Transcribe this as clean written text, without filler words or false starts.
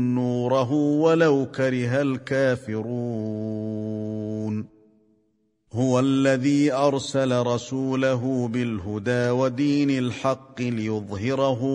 نوره ولو كره الكافرون. هو الذي أرسل رسوله بالهدى ودين الحق ليظهره